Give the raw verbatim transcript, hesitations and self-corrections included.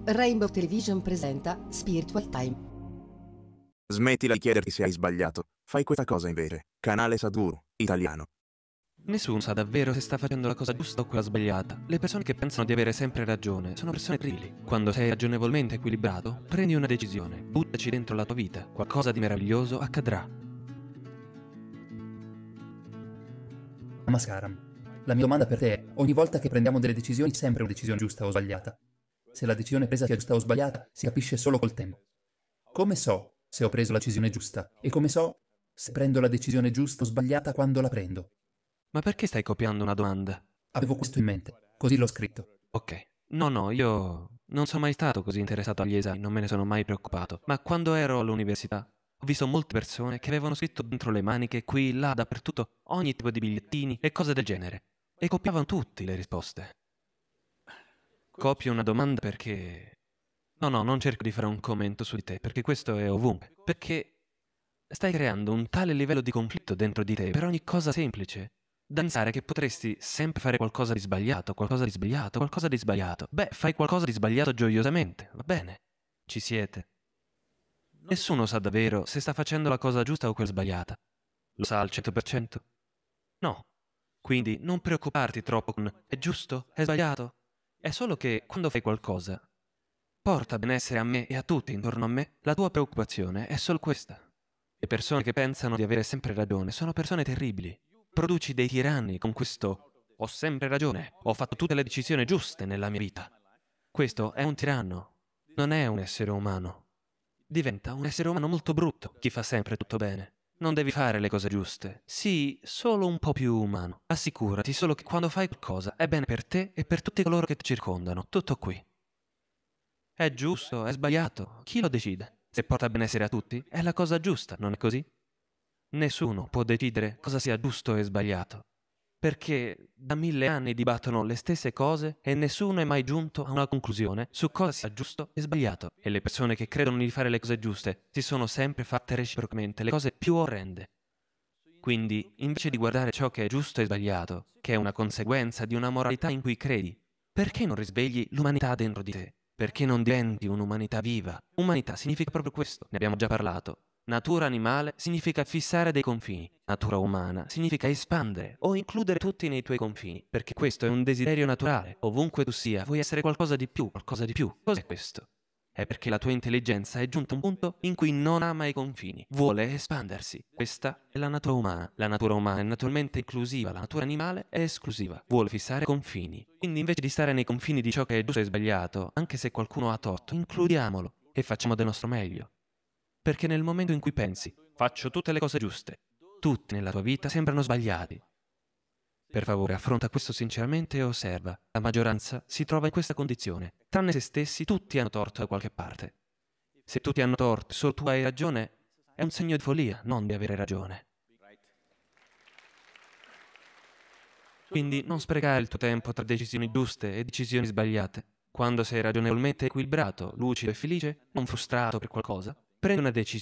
Rainbow Television presenta Spiritual Time. Smettila di chiederti se hai sbagliato. Fai questa cosa invece. Canale Sadhguru, italiano. Nessuno sa davvero se sta facendo la cosa giusta o quella sbagliata. Le persone che pensano di avere sempre ragione sono persone orribili. Quando sei ragionevolmente equilibrato, prendi una decisione, buttaci dentro la tua vita, qualcosa di meraviglioso accadrà. Namaskaram. La mia domanda per te è: ogni volta che prendiamo delle decisioni, è sempre una decisione giusta o sbagliata? Se la decisione presa sia giusta o sbagliata, si capisce solo col tempo. Come so se ho preso la decisione giusta? E come so se prendo la decisione giusta o sbagliata quando la prendo? Ma perché stai copiando una domanda? Avevo questo in mente, così l'ho scritto. Ok. No, no, io non sono mai stato così interessato agli esami, non me ne sono mai preoccupato. Ma quando ero all'università, ho visto molte persone che avevano scritto dentro le maniche, qui, là, dappertutto, ogni tipo di bigliettini e cose del genere. E copiavano tutti le risposte. Copio una domanda perché... No, no, non cerco di fare un commento su di te, perché questo è ovunque. Perché stai creando un tale livello di conflitto dentro di te per ogni cosa semplice, da pensare che potresti sempre fare qualcosa di sbagliato, qualcosa di sbagliato, qualcosa di sbagliato. Beh, fai qualcosa di sbagliato gioiosamente, va bene. Ci siete. Nessuno sa davvero se sta facendo la cosa giusta o quella sbagliata. Lo sa al cento per cento? No. Quindi non preoccuparti troppo con è giusto, è sbagliato. È solo che quando fai qualcosa, porta benessere a me e a tutti intorno a me, la tua preoccupazione è solo questa. Le persone che pensano di avere sempre ragione sono persone terribili. Produci dei tiranni con questo ho sempre ragione, ho fatto tutte le decisioni giuste nella mia vita. Questo è un tiranno, non è un essere umano. Diventa un essere umano molto brutto, chi fa sempre tutto bene. Non devi fare le cose giuste, sii solo un po' più umano. Assicurati solo che quando fai qualcosa è bene per te e per tutti coloro che ti circondano, tutto qui. È giusto, è sbagliato, chi lo decide? Se porta benessere a tutti, è la cosa giusta, non è così? Nessuno può decidere cosa sia giusto e sbagliato, perché da mille anni dibattono le stesse cose e nessuno è mai giunto a una conclusione su cosa sia giusto e sbagliato. E le persone che credono di fare le cose giuste si sono sempre fatte reciprocamente le cose più orrende. Quindi, invece di guardare ciò che è giusto e sbagliato, che è una conseguenza di una moralità in cui credi, perché non risvegli l'umanità dentro di te? Perché non diventi un'umanità viva? Umanità significa proprio questo, ne abbiamo già parlato. Natura animale significa fissare dei confini, natura umana significa espandere o includere tutti nei tuoi confini, perché questo è un desiderio naturale, ovunque tu sia, vuoi essere qualcosa di più, qualcosa di più. Cos'è questo? È perché la tua intelligenza è giunta a un punto in cui non ama i confini, vuole espandersi. Questa è la natura umana. La natura umana è naturalmente inclusiva, la natura animale è esclusiva, vuole fissare confini. Quindi invece di stare nei confini di ciò che è giusto e sbagliato, anche se qualcuno ha torto, includiamolo e facciamo del nostro meglio. Perché nel momento in cui pensi, faccio tutte le cose giuste, tutti nella tua vita sembrano sbagliati. Per favore, affronta questo sinceramente e osserva. La maggioranza si trova in questa condizione. Tranne se stessi, tutti hanno torto da qualche parte. Se tutti hanno torto e solo tu hai ragione, è un segno di follia, non di avere ragione. Quindi non sprecare il tuo tempo tra decisioni giuste e decisioni sbagliate. Quando sei ragionevolmente equilibrato, lucido e felice, non frustrato per qualcosa, prendi una decisione.